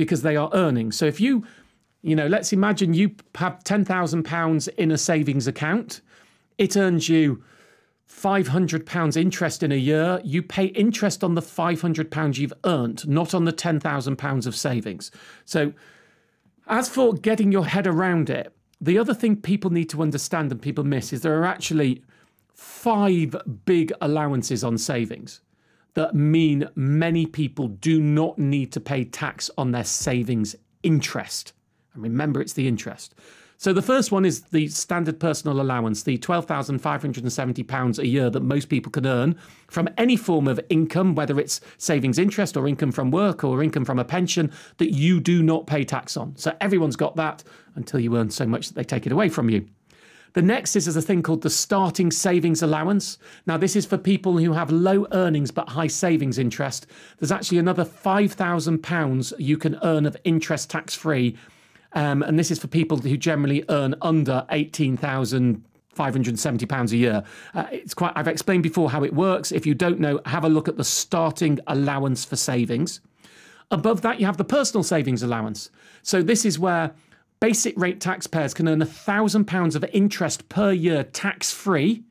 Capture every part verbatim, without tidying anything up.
because they are earning. So if you, you know, let's imagine you have ten thousand pounds in a savings account. It earns you five hundred pounds interest in a year. You pay interest on the five hundred pounds you've earned, not on the ten thousand pounds of savings. So as for getting your head around it, the other thing people need to understand and people miss is there are actually five big allowances on savings that mean many people do not need to pay tax on their savings interest. And remember, it's the interest. So the first one is the standard personal allowance, the twelve thousand five hundred seventy pounds a year that most people can earn from any form of income, whether it's savings interest or income from work or income from a pension, that you do not pay tax on. So everyone's got that until you earn so much that they take it away from you. The next is, is a thing called the starting savings allowance. Now, this is for people who have low earnings but high savings interest. There's actually another five thousand pounds you can earn of interest tax-free. Um, and this is for people who generally earn under eighteen thousand five hundred seventy pounds a year. Uh, it's quite. I've explained before how it works. If you don't know, have a look at the starting allowance for savings. Above that, you have the personal savings allowance. So this is where basic rate taxpayers can earn one thousand pounds of interest per year tax-free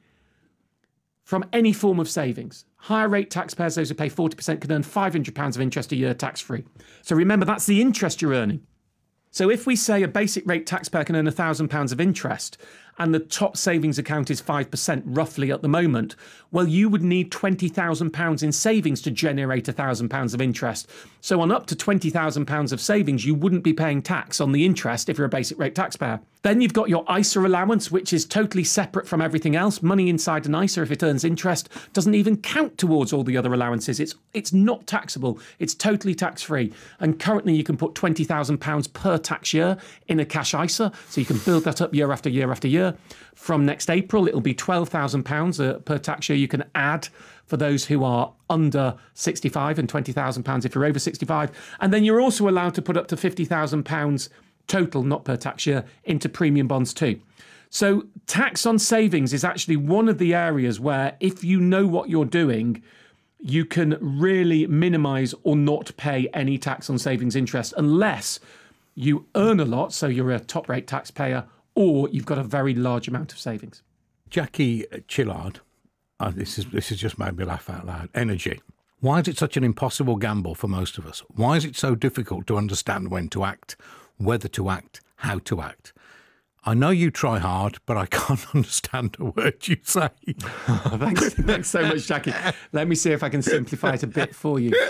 from any form of savings. Higher rate taxpayers, those who pay forty percent, can earn five hundred pounds of interest a year tax-free. So remember, that's the interest you're earning. So if we say a basic rate taxpayer can earn one thousand pounds of interest and the top savings account is five percent roughly at the moment, well, you would need twenty thousand pounds in savings to generate one thousand pounds of interest. So on up to twenty thousand pounds of savings, you wouldn't be paying tax on the interest if you're a basic rate taxpayer. Then you've got your I S A allowance, which is totally separate from everything else. Money inside an I S A, if it earns interest, doesn't even count towards all the other allowances. It's it's not taxable. It's totally tax-free. And currently you can put twenty thousand pounds per tax year in a cash I S A. So you can build that up year after year after year. From next April, it'll be twelve thousand pounds uh, per tax year you can add for those who are under sixty-five and twenty thousand pounds if you're over sixty-five. And then you're also allowed to put up to fifty thousand pounds total, not per tax year, into premium bonds too. So tax on savings is actually one of the areas where if you know what you're doing, you can really minimise or not pay any tax on savings interest unless you earn a lot, so you're a top rate taxpayer, or you've got a very large amount of savings. Jackie Chillard, uh, this is this has just made me laugh out loud. Energy. Why is it such an impossible gamble for most of us? Why is it so difficult to understand when to act, whether to act, how to act? I know you try hard, but I can't understand a word you say. Oh, thanks, thanks so much, Jackie. Let me see if I can simplify it a bit for you.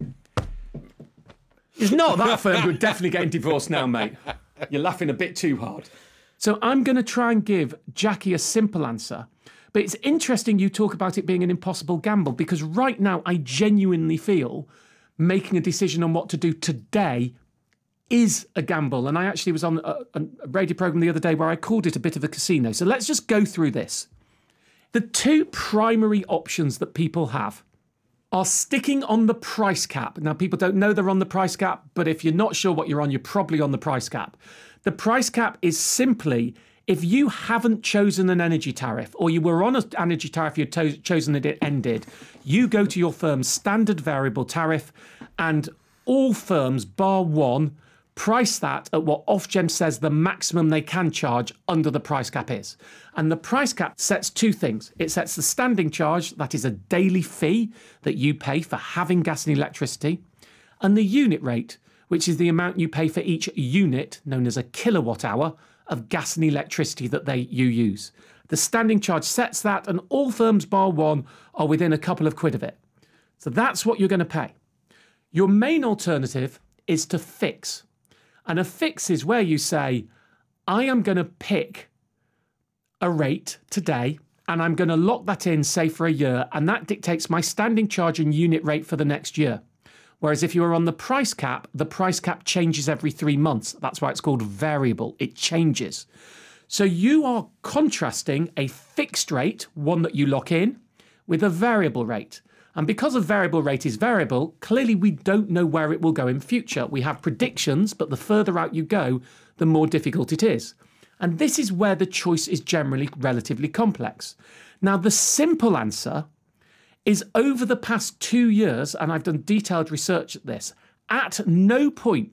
It's not that firm. We're definitely getting divorced now, mate. You're laughing a bit too hard. So I'm going to try and give Jackie a simple answer. But it's interesting you talk about it being an impossible gamble, because right now I genuinely feel making a decision on what to do today is a gamble. And I actually was on a, a radio program the other day where I called it a bit of a casino. So let's just go through this. The two primary options that people have are sticking on the price cap. Now, people don't know they're on the price cap, but if you're not sure what you're on, you're probably on the price cap. The price cap is simply if you haven't chosen an energy tariff, or you were on an energy tariff, you'd to- chosen it, it ended, you go to your firm's standard variable tariff, and all firms, bar one, price that at what Ofgem says the maximum they can charge under the price cap is. And the price cap sets two things. It sets the standing charge, that is a daily fee that you pay for having gas and electricity, and the unit rate, which is the amount you pay for each unit, known as a kilowatt hour, of gas and electricity that they you use. The standing charge sets that, and all firms bar one are within a couple of quid of it. So that's what you're going to pay. Your main alternative is to fix. And a fix is where you say, I am going to pick a rate today, and I'm going to lock that in, say, for a year, and that dictates my standing charge and unit rate for the next year. Whereas if you are on the price cap, the price cap changes every three months. That's why it's called variable. It changes. So you are contrasting a fixed rate, one that you lock in, with a variable rate. And because a variable rate is variable, clearly we don't know where it will go in future. We have predictions, but the further out you go, the more difficult it is. And this is where the choice is generally relatively complex. Now, the simple answer is over the past two years, and I've done detailed research at this, at no point